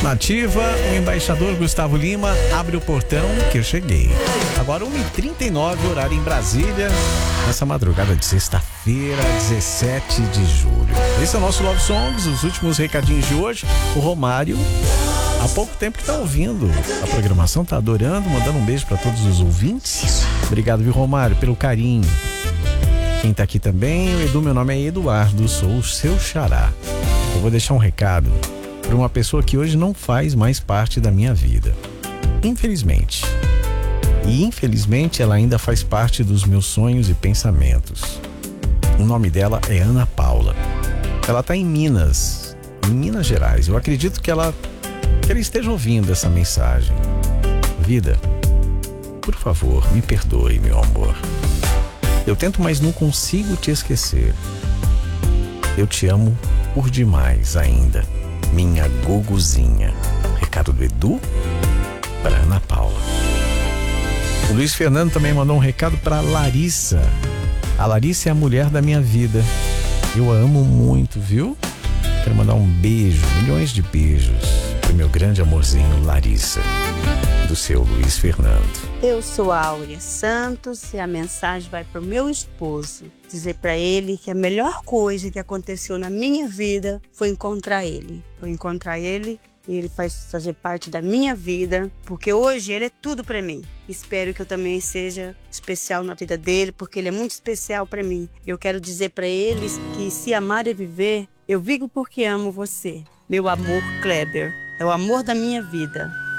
Nativa, o embaixador Gustavo Lima abre o portão que eu cheguei. Agora 1h39, horário em Brasília, nessa madrugada de sexta-feira, 17 de julho. Esse é o nosso Love Songs, os últimos recadinhos de hoje. O Romário, há pouco tempo que tá ouvindo a programação, tá adorando, mandando um beijo para todos os ouvintes. Obrigado, viu, Romário, pelo carinho. Quem tá aqui também, o Edu, meu nome é Eduardo, sou o seu xará. Eu vou deixar um recado para uma pessoa que hoje não faz mais parte da minha vida. Infelizmente. E infelizmente ela ainda faz parte dos meus sonhos e pensamentos. O nome dela é Ana Paula. Ela tá em Minas Gerais. Eu acredito que ela esteja ouvindo essa mensagem. Vida, por favor, me perdoe, meu amor. Eu tento, mas não consigo te esquecer. Eu te amo por demais ainda, minha Guguzinha. Recado do Edu para Ana Paula. O Luiz Fernando também mandou um recado para Larissa. A Larissa é a mulher da minha vida. Eu a amo muito, viu? Quero mandar um beijo, milhões de beijos pro meu grande amorzinho Larissa, do seu Luiz Fernando. Eu sou a Áurea Santos e a mensagem vai pro meu esposo. Dizer para ele que a melhor coisa que aconteceu na minha vida foi encontrar ele. E ele faz fazer parte da minha vida, porque hoje ele é tudo para mim. Espero que eu também seja especial na vida dele, porque ele é muito especial para mim. Eu quero dizer para eles que se amar é viver, eu vivo porque amo você. Meu amor, Kleber, é o amor da minha vida.